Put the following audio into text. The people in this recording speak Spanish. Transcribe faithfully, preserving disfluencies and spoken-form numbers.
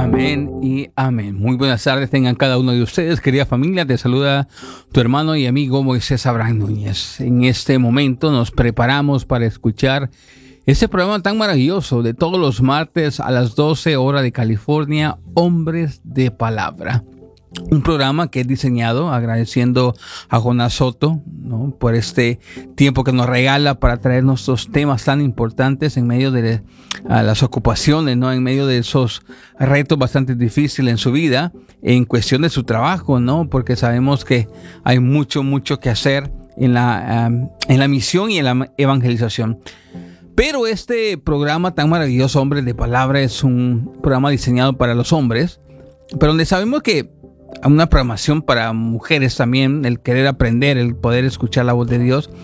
Amén y amén. Muy buenas tardes tengan cada uno de ustedes, querida familia. Te saluda tu hermano y amigo Moisés Abraham Núñez. En este momento nos preparamos para escuchar este programa tan maravilloso de todos los martes a las doce horas de California, Hombres de Palabra. Un programa que es diseñado agradeciendo a Jonás Soto, ¿no?, por este tiempo que nos regala para traer nuestros temas tan importantes en medio de uh, las ocupaciones, ¿no?, en medio de esos retos bastante difíciles en su vida, en cuestión de su trabajo, ¿no?, porque sabemos que hay mucho, mucho que hacer en la, um, en la misión y en la evangelización. Pero este programa tan maravilloso, Hombres de Palabra, es un programa diseñado para los hombres, pero donde sabemos que una programación para mujeres también, el querer aprender, el poder escuchar la voz de Dios.